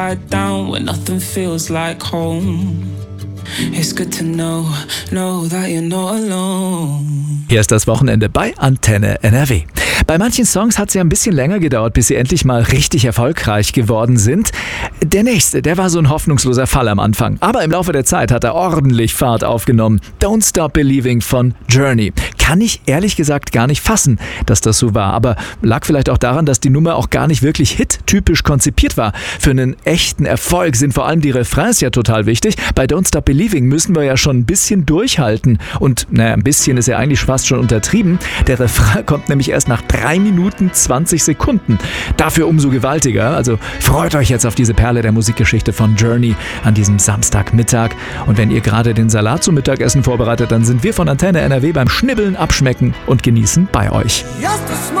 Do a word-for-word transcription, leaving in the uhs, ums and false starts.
down when nothing feels like home. It's good to know, know that you're not alone. Hier ist das Wochenende bei Antenne N R W. Bei manchen Songs hat es ja ein bisschen länger gedauert, bis sie endlich mal richtig erfolgreich geworden sind. Der nächste, der war so ein hoffnungsloser Fall am Anfang. Aber im Laufe der Zeit hat er ordentlich Fahrt aufgenommen. Don't Stop Believing von Journey. Kann ich ehrlich gesagt gar nicht fassen, dass das so war. Aber lag vielleicht auch daran, dass die Nummer auch gar nicht wirklich hit-typisch konzipiert war. Für einen echten Erfolg sind vor allem die Refrains ja total wichtig. Bei Don't Stop Believing müssen wir ja schon ein bisschen durchhalten. Und naja, ein bisschen ist ja eigentlich fast schon untertrieben. Der Refrain kommt nämlich erst nach drei Minuten zwanzig Sekunden. Dafür umso gewaltiger. Also freut euch jetzt auf diese Perle der Musikgeschichte von Journey an diesem Samstagmittag. Und wenn ihr gerade den Salat zum Mittagessen vorbereitet, dann sind wir von Antenne N R W beim Schnibbeln, Abschmecken und Genießen bei euch.